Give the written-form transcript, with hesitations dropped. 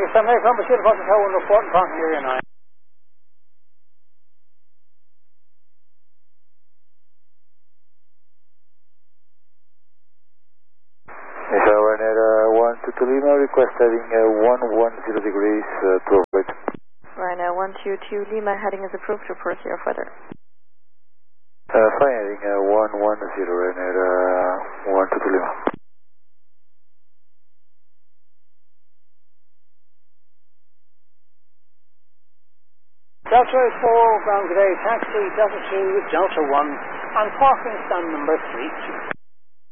Está meio campo, se ele pode estar no porto, pronto, here now. Yes, Ryanair 122 Lima, request heading 110 degrees to avoid. Ryanair 122 Lima, heading is approved, report here further. Fine, heading 110, Ryanair 122 Lima. Delta 4, ground today, taxi Delta 2, Delta 1, and parking stand number 3.